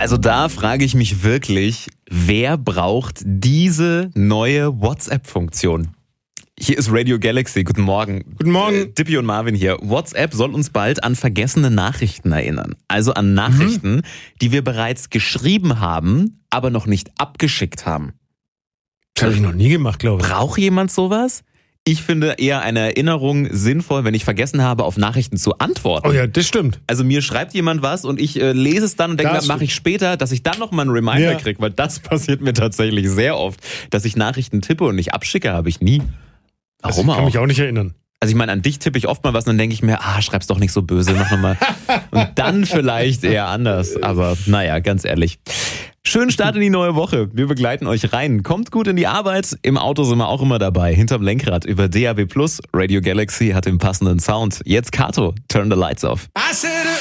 Also da frage ich mich wirklich, wer braucht diese neue WhatsApp-Funktion? Hier ist Radio Galaxy, guten Morgen. Guten Morgen. Dippi und Marvin hier. WhatsApp soll uns bald an vergessene Nachrichten erinnern. Also an Nachrichten, die wir bereits geschrieben haben, aber noch nicht abgeschickt haben. Das habe ich noch nie gemacht, glaube ich. Braucht jemand sowas? Ich finde eher eine Erinnerung sinnvoll, wenn ich vergessen habe, auf Nachrichten zu antworten. Oh ja, das stimmt. Also mir schreibt jemand was und ich lese es dann und denke, mache ich später, dass ich dann nochmal einen Reminder kriege, weil das passiert mir tatsächlich sehr oft, dass ich Nachrichten tippe und nicht abschicke, habe ich nie. Warum Ich kann mich auch nicht erinnern. Also ich meine, an dich tippe ich oft mal was und dann denke ich mir, schreib's doch nicht so böse, mach nochmal. Und dann vielleicht eher anders. Aber naja, ganz ehrlich. Schönen Start in die neue Woche. Wir begleiten euch rein. Kommt gut in die Arbeit. Im Auto sind wir auch immer dabei. Hinterm Lenkrad über DAB+. Radio Galaxy hat den passenden Sound. Jetzt Kato. Turn the lights off.